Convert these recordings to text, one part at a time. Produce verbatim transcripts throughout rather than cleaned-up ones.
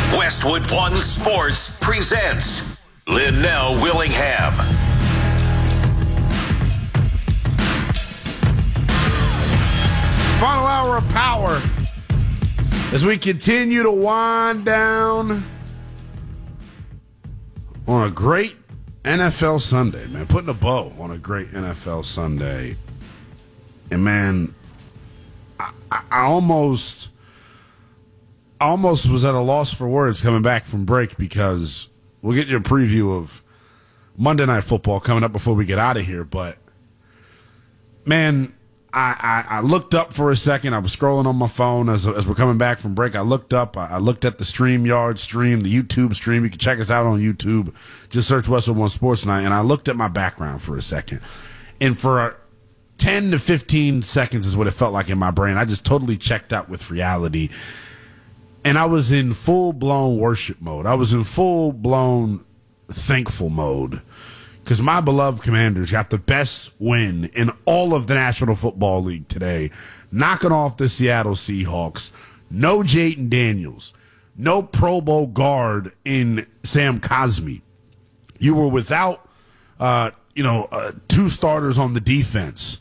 Westwood One Sports presents Linnell Willingham. Final hour of power as we continue to wind down on a great N F L Sunday, man. Putting a bow on a great N F L Sunday. And, man, I, I, I almost... I almost was at a loss for words coming back from break because we'll get you a preview of Monday Night Football coming up before we get out of here. But, man, I, I, I looked up for a second. I was scrolling on my phone as, as we're coming back from break. I looked up. I, I looked at the StreamYard stream, the YouTube stream. You can check us out on YouTube. Just search Westwood One Sports Night. And I looked at my background for a second. And for ten to fifteen seconds is what it felt like in my brain. I just totally checked out with reality. And I was in full-blown worship mode. I was in full-blown thankful mode because my beloved Commanders got the best win in all of the National Football League today, knocking off the Seattle Seahawks. No Jayden Daniels. No Pro Bowl guard in Sam Cosmi. You were without, uh, you know, uh, two starters on the defense.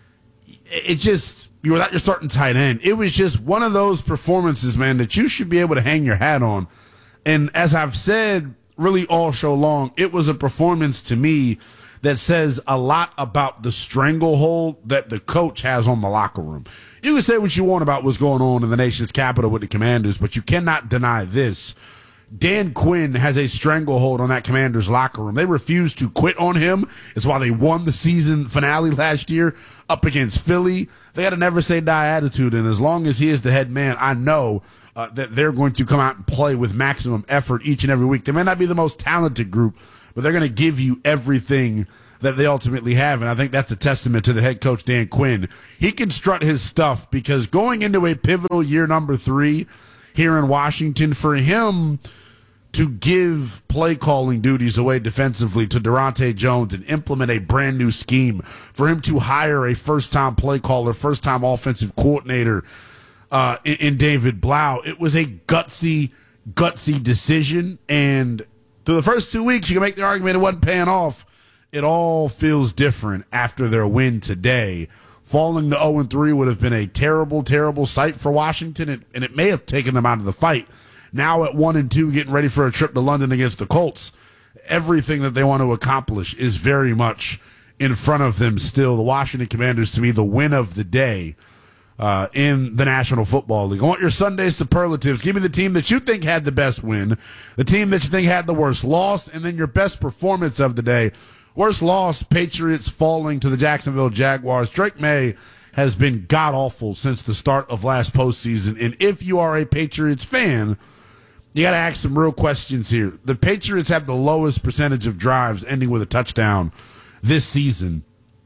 It just, you were at your starting tight end. It was just one of those performances, man, that you should be able to hang your hat on. And as I've said really all show long, it was a performance to me that says a lot about the stranglehold that the coach has on the locker room. You can say what you want about what's going on in the nation's capital with the Commanders, but you cannot deny this. Dan Quinn has a stranglehold on that Commanders locker room. They refuse to quit on him. It's why they won the season finale last year up against Philly. They got a never say die attitude, and as long as he is the head man, I know uh, that they're going to come out and play with maximum effort each and every week. They may not be the most talented group, but they're going to give you everything that they ultimately have, and I think that's a testament to the head coach, Dan Quinn. He can strut his stuff because going into a pivotal year number three here in Washington, for him to give play calling duties away defensively to Durante Jones and implement a brand new scheme, for him to hire a first time play caller, first time offensive coordinator uh, in, in David Blau, it was a gutsy, gutsy decision. And through the first two weeks, you can make the argument it wasn't paying off. It all feels different after their win today. Falling to oh and three would have been a terrible, terrible sight for Washington, and, and it may have taken them out of the fight. Now at one and two, getting ready for a trip to London against the Colts, everything that they want to accomplish is very much in front of them still. The Washington Commanders, to me, the win of the day uh, in the National Football League. I want your Sunday superlatives. Give me the team that you think had the best win, the team that you think had the worst loss, and then your best performance of the day. Worst loss, Patriots falling to the Jacksonville Jaguars. Drake May has been god-awful since the start of last postseason, and if you are a Patriots fan, you got to ask some real questions here. The Patriots have the lowest percentage of drives ending with a touchdown this season,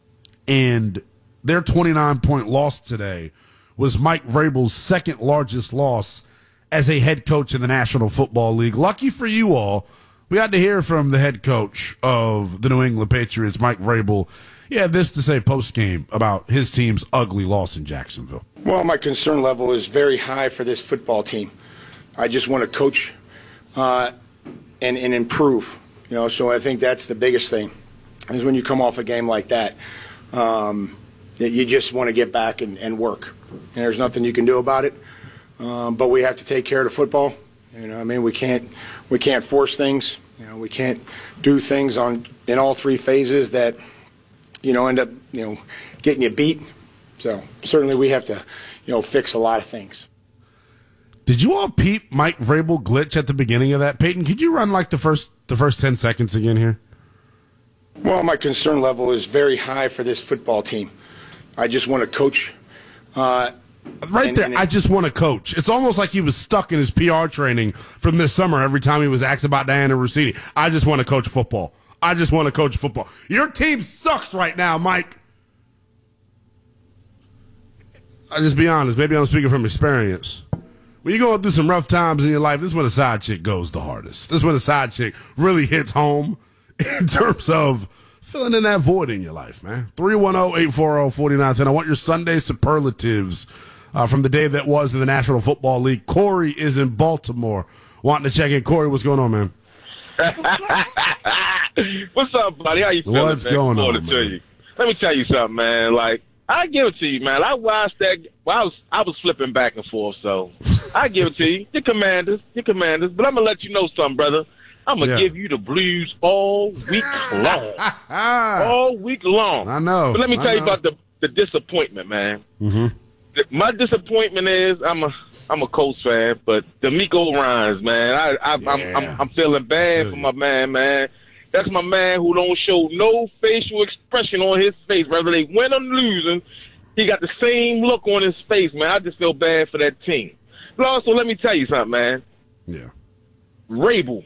and their twenty-nine point loss today was Mike Vrabel's second largest loss as a head coach in the National Football League. Lucky for you all, we got to hear from the head coach of the New England Patriots, Mike Vrabel. He had this to say post-game about his team's ugly loss in Jacksonville. Well, my concern level is very high for this football team. I just want to coach uh, and, and improve. You know, so I think that's the biggest thing, is when you come off a game like that, um, that you just want to get back and, and work. And there's nothing you can do about it. Um, but we have to take care of the football. You know, I mean, we can't we can't force things. You know, we can't do things on in all three phases that, you know, end up, you know, getting you beat. So certainly we have to, you know, fix a lot of things. Did you all peep Mike Vrabel glitch at the beginning of that? Peyton, could you run like the first the first ten seconds again here? Well, my concern level is very high for this football team. I just want to coach. Uh, right and, there, and it, I just want to coach. It's almost like he was stuck in his P R training from this summer every time he was asked about Diana Rossini. I just want to coach football. I just want to coach football. Your team sucks right now, Mike. I'll just be honest. Maybe I'm speaking from experience. When you're going through some rough times in your life, this is when a side chick goes the hardest. This is when a side chick really hits home in terms of filling in that void in your life, man. three one zero, eight four zero, four nine one zero. I want your Sunday superlatives uh, from the day that was in the National Football League. Corey is in Baltimore. wanting to check in. Corey, what's going on, man? What's up, buddy? How you feeling? What's man? going on, to man? you. Let me tell you something, man. Like, I give it to you, man. I watched that. Well, I was I was flipping back and forth, so I give it to you. Your Commanders, your Commanders. But I'm gonna let you know something, brother. I'm gonna Yeah. give you the Blues all week long, all week long. I know. But let me I tell you know. about the the disappointment, man. Mm-hmm. My disappointment is I'm a I'm a Colts fan, but D'Amico Ryans, man, I, I I'm, Yeah. I'm I'm feeling bad for my man, man. That's my man who don't show no facial expression on his face, whether they win or losing. He got the same look on his face, man. I just feel bad for that team. But also, let me tell you something, man. Yeah. Rabel,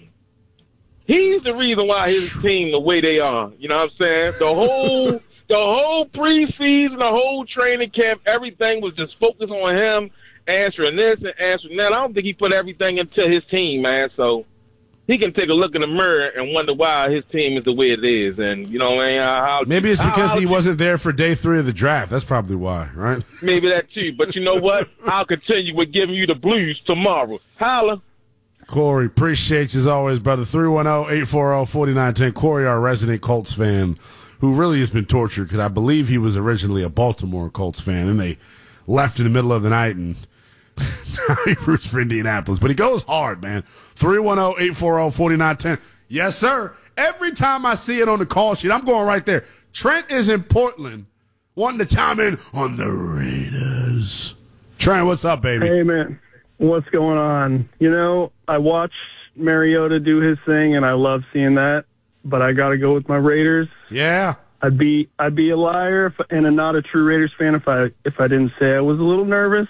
he's the reason why his team the way they are. You know what I'm saying? The whole the whole preseason, the whole training camp, everything was just focused on him answering this and answering that. I don't think he put everything into his team, man. So he can take a look in the mirror and wonder why his team is the way it is. And, you know what I mean? How, Maybe it's how- because how- he wasn't there for day three of the draft. That's probably why, right? Maybe that too. But you know what? I'll continue with giving you the Blues tomorrow. Holla. Corey, appreciate you as always, brother. three one zero, eight four zero, four nine one zero. Corey, our resident Colts fan, who really has been tortured because I believe he was originally a Baltimore Colts fan, and they left in the middle of the night, and now he roots for Indianapolis. But he goes hard, man. three one zero, eight four zero, four nine one zero. Yes, sir. Every time I see it on the call sheet, I'm going right there. Trent is in Portland wanting to chime in on the Raiders. Trent, what's up, baby? Hey, man. What's going on? You know, I watched Mariota do his thing, and I love seeing that, but I got to go with my Raiders. Yeah. I'd be I'd be a liar if, and a not a true Raiders fan if I if I didn't say I was a little nervous.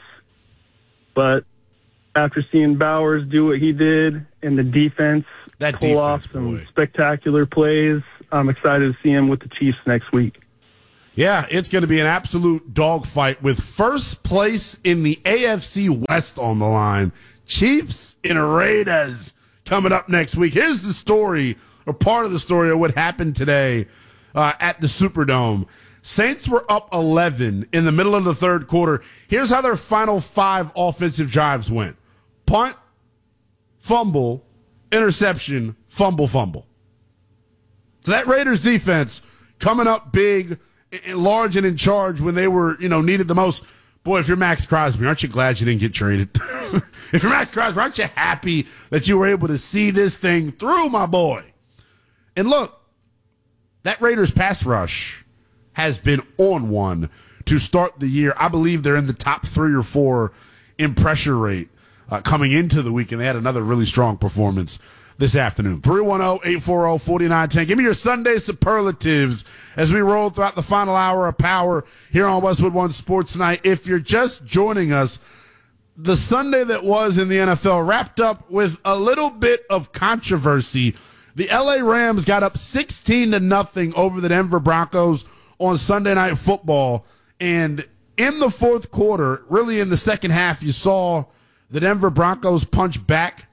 But after seeing Bowers do what he did and the defense That pull off defense, some boy. spectacular plays, I'm excited to see him with the Chiefs next week. Yeah, it's going to be an absolute dogfight with first place in the A F C West on the line. Chiefs and Raiders coming up next week. Here's the story, or part of the story of what happened today uh, at the Superdome. Saints were up eleven in the middle of the third quarter. Here's how their final five offensive drives went. Punt, fumble, interception, fumble, fumble. So that Raiders defense coming up big, and large, and in charge when they were, you know, needed the most. Boy, if you're Max Crosby, aren't you glad you didn't get traded? If you're Max Crosby, aren't you happy that you were able to see this thing through, my boy? And look, that Raiders pass rush has been on one to start the year. I believe they're in the top three or four in pressure rate uh, coming into the week, and they had another really strong performance this afternoon. three one zero, eight four zero, four nine one zero. Give me your Sunday superlatives as we roll throughout the final hour of power here on Westwood One Sports Night. If you're just joining us, the Sunday that was in the N F L wrapped up with a little bit of controversy. The L A Rams got up sixteen to nothing over the Denver Broncos on Sunday Night Football. And in the fourth quarter, really in the second half, you saw the Denver Broncos punch back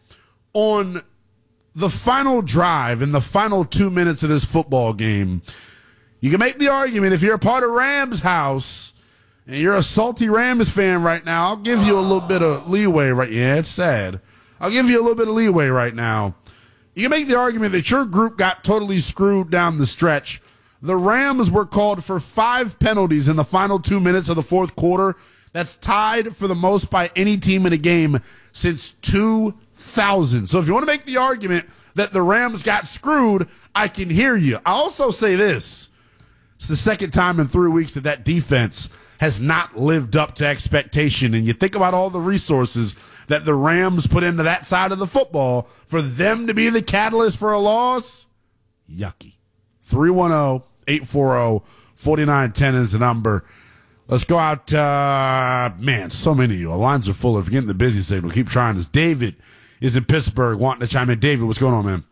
on the final drive in the final two minutes of this football game. You can make the argument if you're a part of Rams house and you're a salty Rams fan right now, I'll give you a little bit of leeway right. Yeah, it's sad. I'll give you a little bit of leeway right now. You can make the argument that your group got totally screwed down the stretch. The Rams were called for five penalties in the final two minutes of the fourth quarter. That's tied for the most by any team in a game since two thousand. So if you want to make the argument that the Rams got screwed, I can hear you. I also say this. It's the second time in three weeks that that defense has not lived up to expectation. And you think about all the resources that the Rams put into that side of the football for them to be the catalyst for a loss. Yucky. three one zero, eight four zero, four nine one zero is the number. Let's go out. Uh, man, so many of you. Our lines are full. If you're getting the busy signal, keep trying this. David is in Pittsburgh wanting to chime in. David, what's going on, man?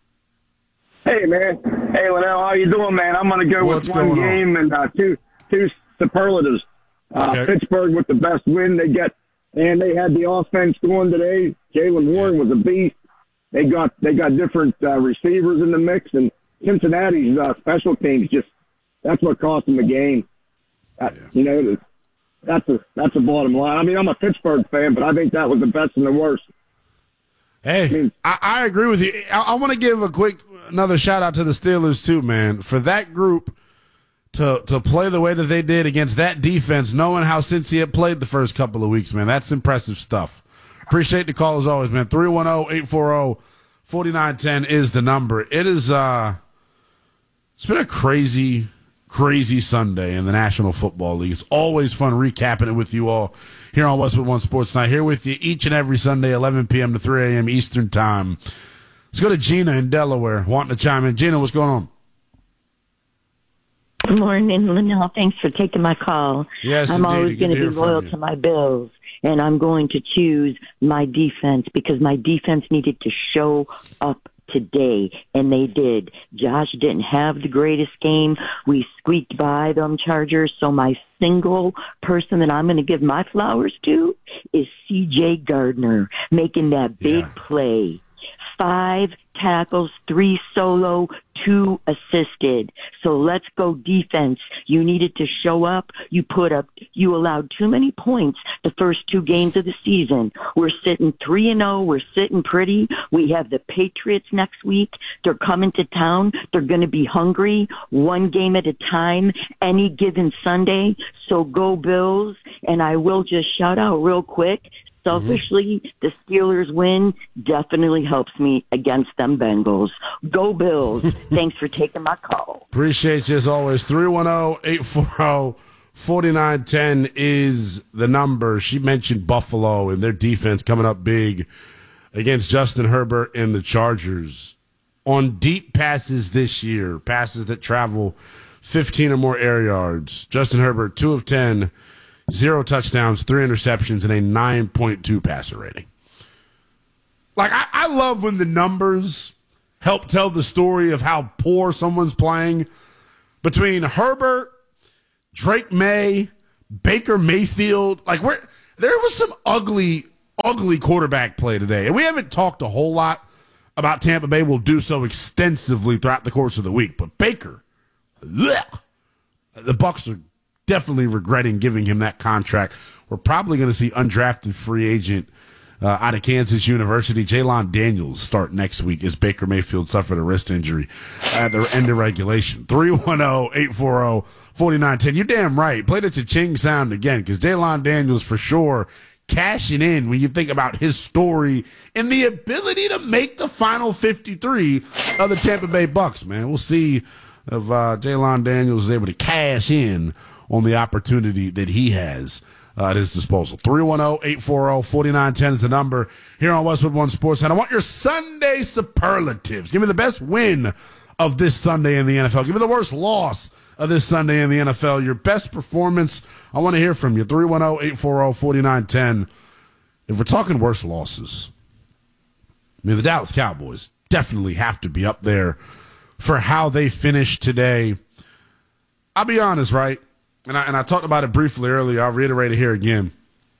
Hey, man. Hey, Linnell, how you doing, man? I'm going to go What's with one going on? game and uh, two two superlatives. Uh, Okay. Pittsburgh with the best win they get, and they had the offense going today. Jalen Warren was a beast. They got they got different uh, receivers in the mix, and Cincinnati's uh, special teams just that's what cost them the game. That, Yeah. You know, that's a that's a bottom line. I mean, I'm a Pittsburgh fan, but I think that was the best and the worst. Hey, I, I agree with you. I, I want to give a quick another shout out to the Steelers too, man, for that group to to play the way that they did against that defense, knowing how Cincy had played the first couple of weeks, man. That's impressive stuff. Appreciate the call as always, man. three one zero, eight four zero, four nine one zero is the number. It is uh it's been a crazy, crazy Sunday in the National Football League. It's always fun recapping it with you all here on Westwood One Sports Night. Here with you each and every Sunday, eleven p.m. to three a.m. Eastern Time. Let's go to Gina in Delaware, wanting to chime in. Gina, what's going on? Good morning, Linnell. Thanks for taking my call. Yes, I'm indeed. always going to be loyal to my Bills, and I'm going to choose my defense because my defense needed to show up today, and they did. Josh didn't have the greatest game. We squeaked by them Chargers, so my single person that I'm going to give my flowers to is C J Gardner, making that big Yeah. play. Five tackles, three solo, two assisted. So let's go defense. You needed to show up. You put up, you allowed too many points the first two games of the season. We're sitting three and oh. We're sitting pretty. We have the Patriots next week. They're coming to town. They're going to be hungry one game at a time any given Sunday. So go Bills. And I will just shout out real quick. Selfishly, mm-hmm. the Steelers win definitely helps me against them Bengals. Go Bills. Thanks for taking my call. Appreciate you as always. three one zero, eight four zero, four nine one zero is the number. She mentioned Buffalo and their defense coming up big against Justin Herbert and the Chargers. On deep passes this year, passes that travel fifteen or more air yards, Justin Herbert, two of ten, Zero touchdowns, three interceptions, and a nine point two passer rating. Like, I, I love when the numbers help tell the story of how poor someone's playing. Between Herbert, Drake May, Baker Mayfield, like, we're, there was some ugly, ugly quarterback play today. And we haven't talked a whole lot about Tampa Bay. We'll do so extensively throughout the course of the week. But Baker, blech, the Bucs are definitely regretting giving him that contract. We're probably going to see undrafted free agent uh, out of Kansas University, Jalon Daniels, start next week as Baker Mayfield suffered a wrist injury at the end of regulation. three one zero, eight four zero, four nine one zero. You're damn right. Play the cha-ching sound again because Jalon Daniels for sure cashing in when you think about his story and the ability to make the final fifty-three of the Tampa Bay Bucs, man. We'll see if uh, Jalon Daniels is able to cash in on the opportunity that he has uh, at his disposal. three one zero, eight four zero, four nine one zero is the number here on Westwood One Sports. And I want your Sunday superlatives. Give me the best win of this Sunday in the N F L. Give me the worst loss of this Sunday in the N F L. Your best performance. I want to hear from you. three one zero, eight four zero, four nine one zero. If we're talking worst losses, I mean, the Dallas Cowboys definitely have to be up there for how they finished today. I'll be honest, right? And I, and I talked about it briefly earlier. I'll reiterate it here again.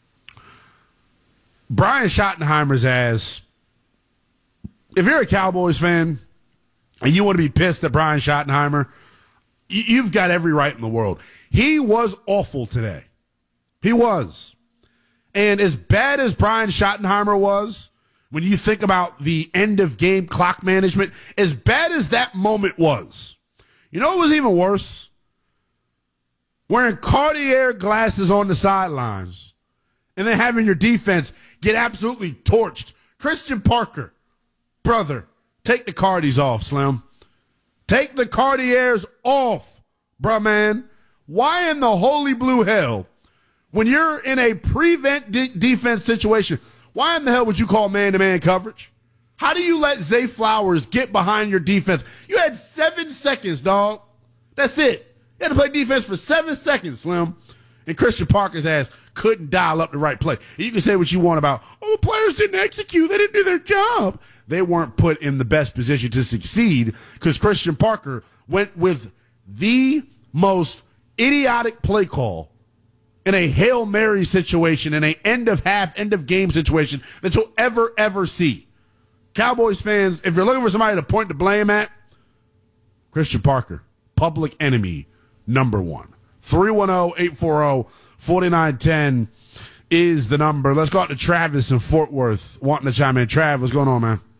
Brian Schottenheimer's ass, if you're a Cowboys fan and you want to be pissed at Brian Schottenheimer, you, you've got every right in the world. He was awful today. He was. And as bad as Brian Schottenheimer was, when you think about the end-of-game clock management, as bad as that moment was, you know what was even worse? Wearing Cartier glasses on the sidelines and then having your defense get absolutely torched. Christian Parker, brother, take the Cardies off, Slim. Take the Cartiers off, bruh, man. Why in the holy blue hell, when you're in a prevent de- defense situation, why in the hell would you call man-to-man coverage? How do you let Zay Flowers get behind your defense? You had seven seconds, dog. That's it. You had to play defense for seven seconds, Slim. And Christian Parker's ass couldn't dial up the right play. And you can say what you want about, oh, the players didn't execute. They didn't do their job. They weren't put in the best position to succeed because Christian Parker went with the most idiotic play call in a Hail Mary situation, in a end-of-half, end-of-game situation that you'll ever, ever see. Cowboys fans, if you're looking for somebody to point the blame at, Christian Parker, public enemy number one. three one zero, eight four zero, four nine one zero is the number. Let's go out to Travis in Fort Worth wanting to chime in. Trav, what's going on, man?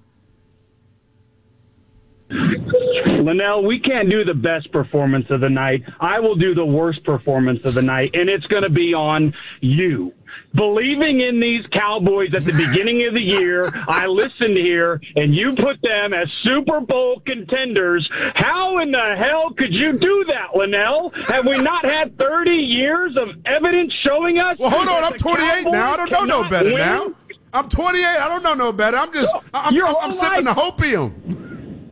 Linnell, we can't do the best performance of the night. I will do the worst performance of the night, and it's going to be on you. Believing in these Cowboys at the beginning of the year, I listened here, and you put them as Super Bowl contenders. How in the hell could you do that, Linnell? Have we not had thirty years of evidence showing us? Well, hold on. I'm twenty-eight now. I don't know no better win? now. I'm twenty-eight. I don't know no better. I'm just, I'm, I'm, I'm sipping the hopium.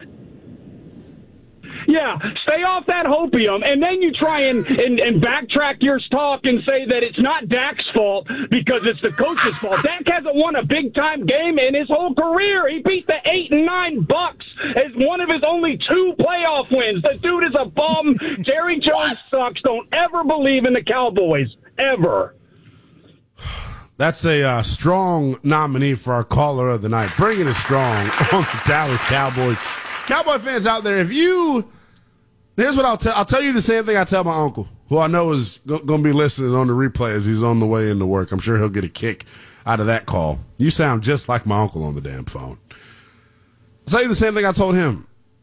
Yeah, stay off that hopium, and then you try and, and, and backtrack your talk and say that it's not Dak's fault because it's the coach's fault. Dak hasn't won a big-time game in his whole career. He beat the eight and nine Bucks as one of his only two playoff wins. The dude is a bum. Jerry Jones sucks. Don't ever believe in the Cowboys, ever. That's a uh, strong nominee for our caller of the night. Bringing it strong on the Dallas Cowboys. Cowboy fans out there, if you... Here's what I'll tell. I'll tell you the same thing I tell my uncle, who I know is g- going to be listening on the replay as he's on the way into work. I'm sure he'll get a kick out of that call. You sound just like my uncle on the damn phone. I'll tell you the same thing I told him.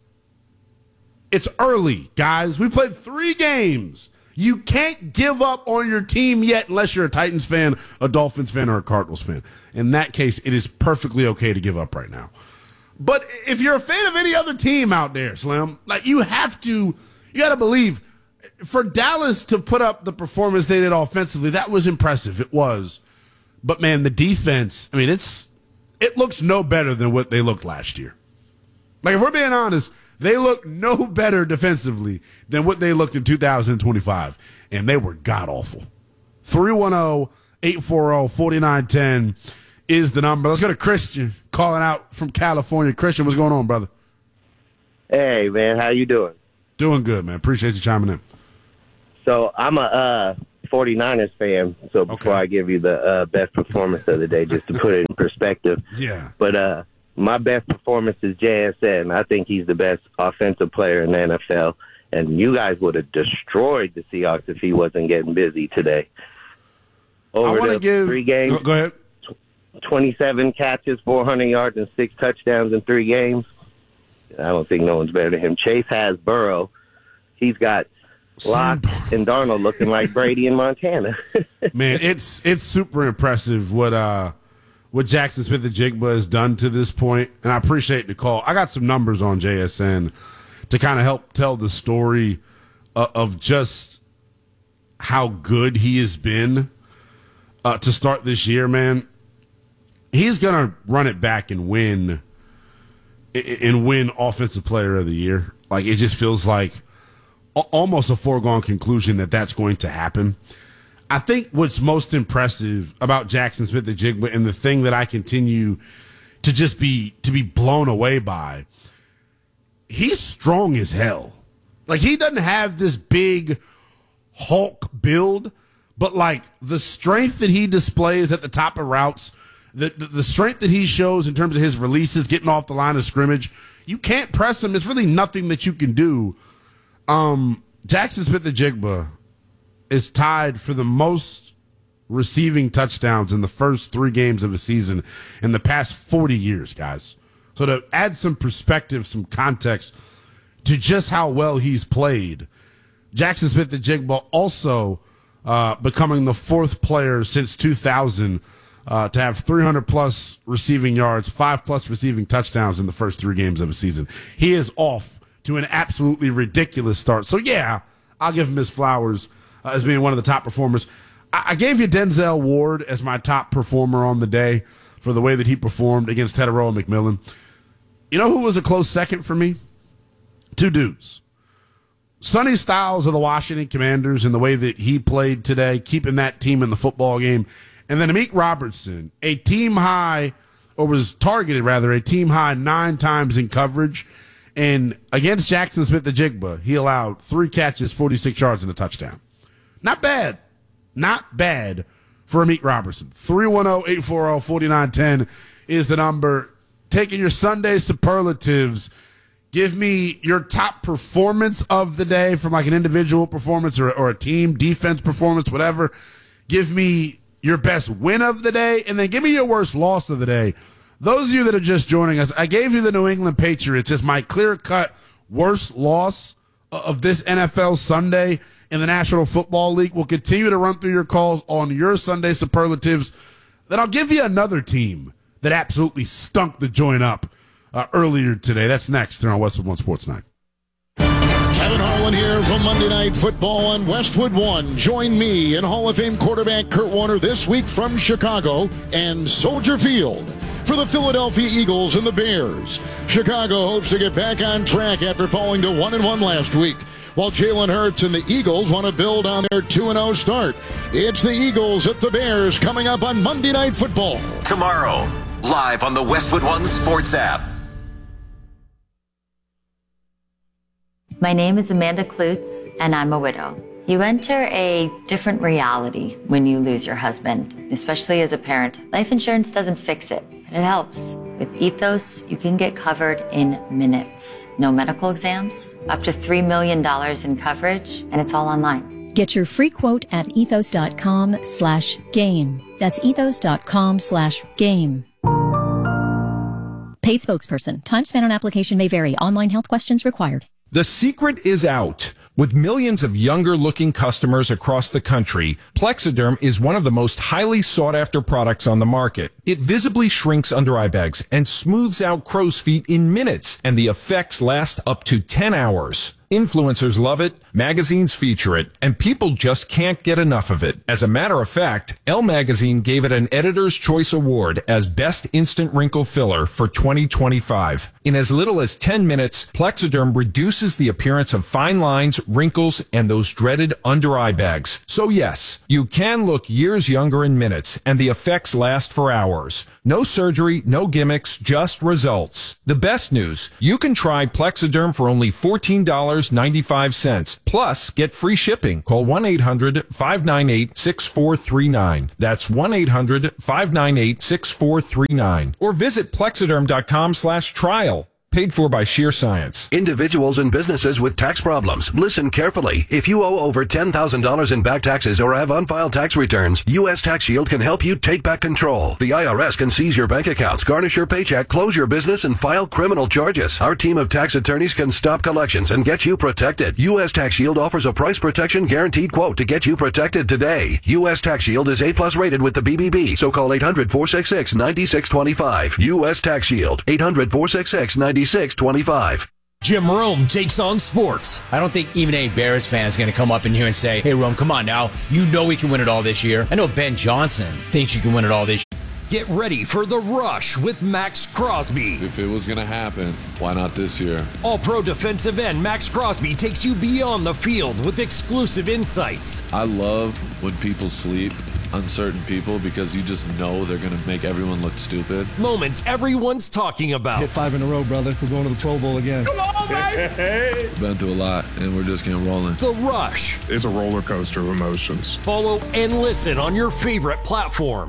It's early, guys. We played three games. You can't give up on your team yet unless you're a Titans fan, a Dolphins fan, or a Cardinals fan. In that case, it is perfectly okay to give up right now. But if you're a fan of any other team out there, Slim, like you have to, you got to believe, for Dallas to put up the performance they did offensively, that was impressive. It was. But, man, the defense, I mean, it's it looks no better than what they looked last year. Like, if we're being honest, they look no better defensively than what they looked in two thousand twenty-five, and they were god-awful. three one zero, eight four zero, four nine one zero is the number. Let's go to Christian calling out from California. Christian, what's going on, brother? Hey, man, how you doing? Doing good, man. Appreciate you chiming in. So I'm a uh, 49ers fan, so before Okay. I give you the uh, best performance of the day, just to put it in perspective. Yeah. But uh, my best performance is J S N. I think he's the best offensive player in the N F L, and you guys would have destroyed the Seahawks if he wasn't getting busy today. Over I want the to give three games, Go, go ahead. twenty-seven catches, four hundred yards, and six touchdowns in three games. I don't think no one's better than him. Chase has Burrow. He's got Locke and Darnold looking like Brady in Montana. Man, it's it's super impressive what uh what Jackson Smith-Njigba has done to this point, and I appreciate the call. I got some numbers on J S N to kind of help tell the story uh, of just how good he has been uh, to start this year, man. He's going to run it back and win and win Offensive Player of the Year. Like, it just feels like almost a foregone conclusion that that's going to happen. I think what's most impressive about Jackson Smith-Njigba, and the thing that I continue to just be to be blown away by, he's strong as hell. Like, he doesn't have this big Hulk build, but like the strength that he displays at the top of routes, the, the the strength that he shows in terms of his releases, getting off the line of scrimmage, you can't press him. There's really nothing that you can do. Um, Jackson Smith-Njigba is tied for the most receiving touchdowns in the first three games of a season in the past forty years, guys. So to add some perspective, some context to just how well he's played, Jackson Smith-Njigba also uh, becoming the fourth player since two thousand uh, to have three hundred plus receiving yards, five plus receiving touchdowns in the first three games of a season. He is off to an absolutely ridiculous start. So, yeah, I'll give him his flowers uh, as being one of the top performers. I-, I gave you Denzel Ward as my top performer on the day for the way that he performed against Hetero and McMillan. You know who was a close second for me? Two dudes. Sonny Styles of the Washington Commanders and the way that he played today, keeping that team in the football game. And then Amik Robertson, a team high, or was targeted rather, a team high nine times in coverage. And against Jackson Smith-Njigba, he allowed three catches, forty-six yards, and a touchdown. Not bad. Not bad for Amik Robertson. three one zero, eight four zero, four nine one zero is the number. Taking your Sunday superlatives, give me your top performance of the day from like an individual performance or, or a team defense performance, whatever. Give me your best win of the day, and then give me your worst loss of the day. Those of you that are just joining us, I gave you the New England Patriots as my clear-cut worst loss of this N F L Sunday in the National Football League. We'll continue to run through your calls on your Sunday superlatives. Then I'll give you another team that absolutely stunk the joint up uh, earlier today. That's next here on Westwood One Sports Night. Kevin Harlan here from Monday Night Football on Westwood One. Join me and Hall of Fame quarterback Kurt Warner this week from Chicago and Soldier Field for the Philadelphia Eagles and the Bears. Chicago hopes to get back on track after falling to one and one last week, while Jalen Hurts and the Eagles want to build on their two and oh start. It's the Eagles at the Bears coming up on Monday Night Football. Tomorrow, live on the Westwood One Sports app. My name is Amanda Klutz, and I'm a widow. You enter a different reality when you lose your husband, especially as a parent. Life insurance doesn't fix it, but it helps. With Ethos, you can get covered in minutes. No medical exams, up to three million dollars in coverage, and it's all online. Get your free quote at ethos.com slash game. That's ethos.com slash game. Paid spokesperson. Time spent on application may vary. Online health questions required. The secret is out. With millions of younger-looking customers across the country, Plexiderm is one of the most highly sought-after products on the market. It visibly shrinks under-eye bags and smooths out crow's feet in minutes, and the effects last up to ten hours. Influencers love it, magazines feature it, and people just can't get enough of it. As a matter of fact, Elle Magazine gave it an Editor's Choice Award as Best Instant Wrinkle Filler for twenty twenty-five. In as little as ten minutes, Plexiderm reduces the appearance of fine lines, wrinkles, and those dreaded under-eye bags. So yes, you can look years younger in minutes, and the effects last for hours. No surgery, no gimmicks, just results. The best news, you can try Plexiderm for only fourteen dollars and ninety-five cents. Plus, get free shipping. Call one eight hundred five nine eight six four three nine. That's one eight hundred five nine eight six four three nine. Or visit plexiderm.com slash trial. Paid for by Sheer Science. Individuals and businesses with tax problems. Listen carefully. If you owe over ten thousand dollars in back taxes or have unfiled tax returns, U S Tax Shield can help you take back control. The I R S can seize your bank accounts, garnish your paycheck, close your business, and file criminal charges. Our team of tax attorneys can stop collections and get you protected. U S Tax Shield offers a price protection guaranteed quote to get you protected today. U S Tax Shield is A plus rated with the B B B, so call eight hundred four six six nine six two five. U S Tax Shield, eight hundred four six six nine six two five. Jim Rome takes on sports. I don't think even a Bears fan is going to come up in here and say, hey, Rome, come on now. You know we can win it all this year. I know Ben Johnson thinks you can win it all this year. Get ready for The Rush with Max Crosby. If it was going to happen, why not this year? All-pro defensive end Max Crosby takes you beyond the field with exclusive insights. I love when people sleep on certain people because you just know they're going to make everyone look stupid. Moments everyone's talking about. Hit five in a row, brother. We're going to the Pro Bowl again. Come on, baby! Been through a lot, and we're just getting rolling. The Rush. It's a roller coaster of emotions. Follow and listen on your favorite platform.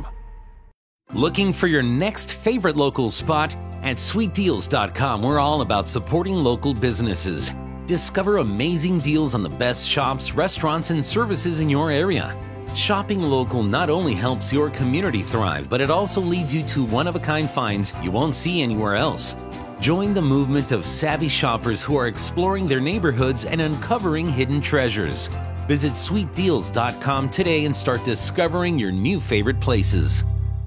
Looking for your next favorite local spot? At sweet deals dot com, we're all about supporting local businesses. Discover amazing deals on the best shops, restaurants, and services in your area. Shopping local not only helps your community thrive, but it also leads you to one-of-a-kind finds you won't see anywhere else. Join the movement of savvy shoppers who are exploring their neighborhoods and uncovering hidden treasures. Visit sweet deals dot com today and start discovering your new favorite places.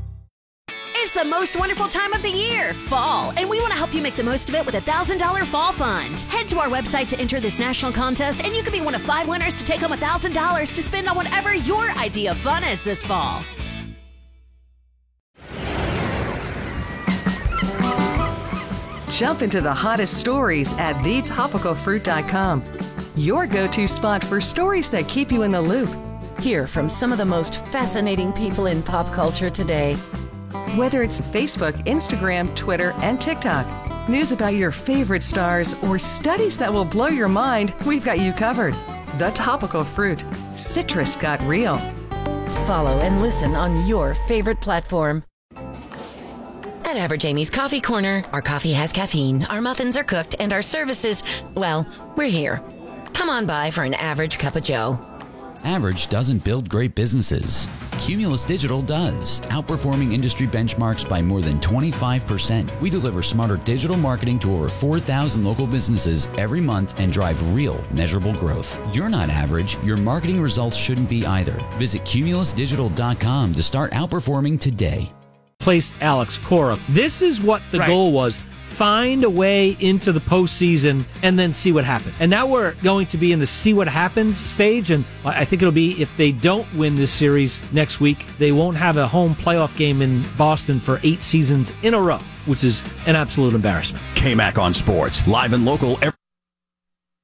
It's the most wonderful time of the year, fall, and we want to help you make the most of it with a one thousand dollars Fall Fund. Head to our website to enter this national contest, and you could be one of five winners to take home one thousand dollars to spend on whatever your idea of fun is this fall. Jump into the hottest stories at the topical fruit dot com. Your go-to spot for stories that keep you in the loop. Hear from some of the most fascinating people in pop culture today. Whether it's Facebook, Instagram, Twitter, and TikTok, news about your favorite stars, or studies that will blow your mind, we've got you covered. The Topical Fruit. Citrus got real. Follow and listen on your favorite platform. At Average Amy's Coffee Corner, our coffee has caffeine, our muffins are cooked, and our services, well, we're here. Come on by for an average cup of joe. Average doesn't build great businesses. Cumulus Digital does, outperforming industry benchmarks by more than twenty-five percent. We deliver smarter digital marketing to over four thousand local businesses every month and drive real, measurable growth. You're not average. Your marketing results shouldn't be either. Visit cumulus digital dot com to start outperforming today. Placed Alex Cora. This is what the Right. goal was. Find a way into the postseason and then see what happens. And now we're going to be in the see what happens stage, and I think it'll be if they don't win this series next week, they won't have a home playoff game in Boston for eight seasons in a row, which is an absolute embarrassment. K-Mac on Sports, live and local every